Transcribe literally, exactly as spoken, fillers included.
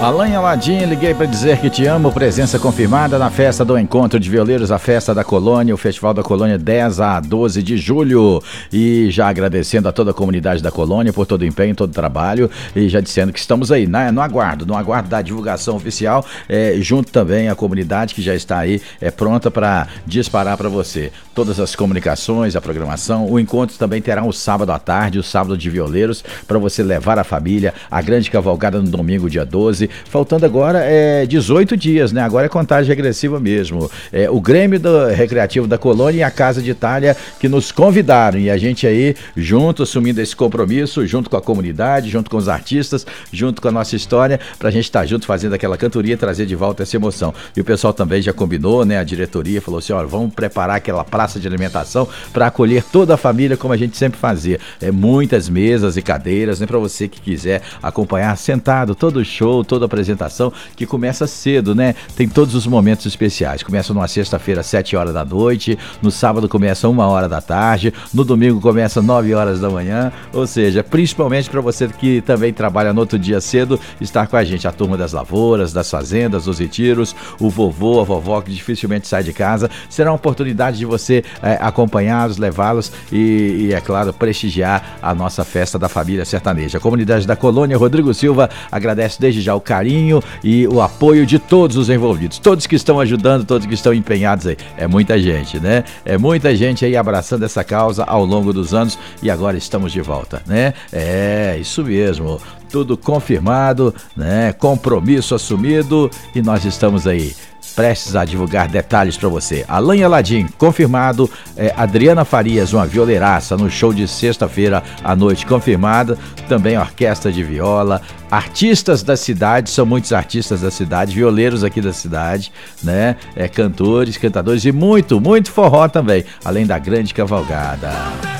Alain Aladim, liguei para dizer que te amo, presença confirmada na festa do Encontro de Violeiros, a festa da Colônia, o Festival da Colônia dez a doze de julho. E já agradecendo a toda a comunidade da Colônia por todo o empenho, todo o trabalho, e já dizendo que estamos aí, né, no aguardo, no aguardo da divulgação oficial, é, junto também a comunidade que já está aí é, pronta para disparar para você todas as comunicações, a programação. O encontro também terá um sábado à tarde, o sábado de violeiros, para você levar a família, a grande cavalgada no domingo, dia doze. Faltando agora é, dezoito dias, né? Agora é contagem regressiva mesmo. É, o Grêmio do Recreativo da Colônia e a Casa de Itália que nos convidaram, e a gente aí junto, assumindo esse compromisso, junto com a comunidade, junto com os artistas, junto com a nossa história, pra gente estar junto fazendo aquela cantoria e trazer de volta essa emoção. E o pessoal também já combinou, né? A diretoria falou assim, ó, vamos preparar aquela praça de alimentação para acolher toda a família, como a gente sempre fazia. É, muitas mesas e cadeiras, né? Para você que quiser acompanhar sentado todo o show, toda a apresentação, que começa cedo, né? Tem todos os momentos especiais. Começa numa sexta-feira, às sete horas da noite, no sábado começa uma hora da tarde, no domingo começa nove horas da manhã, ou seja, principalmente para você que também trabalha no outro dia cedo, estar com a gente, a turma das lavouras, das fazendas, dos retiros, o vovô, a vovó que dificilmente sai de casa, será uma oportunidade de você é, acompanhá-los, levá-los e, e, é claro, prestigiar a nossa festa da família sertaneja. A comunidade da Colônia, Rodrigo Silva, agradece desde já o carinho e o apoio de todos os envolvidos, todos que estão ajudando, todos que estão empenhados aí. É muita gente, né? É muita gente aí abraçando essa causa ao longo dos anos e agora estamos de volta, né? É, isso mesmo. Tudo confirmado, né? Compromisso assumido e nós estamos aí prestes a divulgar detalhes para você. Alain Aladim, confirmado. É, Adriana Farias, uma violeiraça no show de sexta-feira à noite, confirmada. Também orquestra de viola, artistas da cidade, são muitos artistas da cidade, violeiros aqui da cidade, né? É, cantores, cantadores e muito, muito forró também, além da grande cavalgada.